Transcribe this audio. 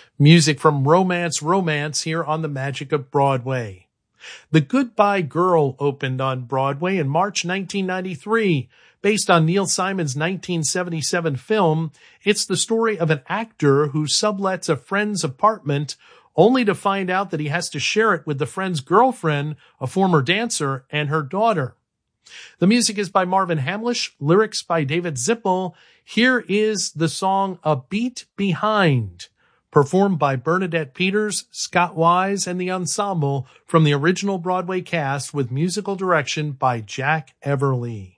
Music from Romance here on the Magic of Broadway. The Goodbye Girl opened on Broadway in March 1993. Based on Neil Simon's 1977 film, it's the story of an actor who sublets a friend's apartment only to find out that he has to share it with the friend's girlfriend, a former dancer, and her daughter. The music is by Marvin Hamlisch, lyrics by David Zippel. Here is the song A Beat Behind, performed by Bernadette Peters, Scott Wise, and the ensemble from the original Broadway cast with musical direction by Jack Everly.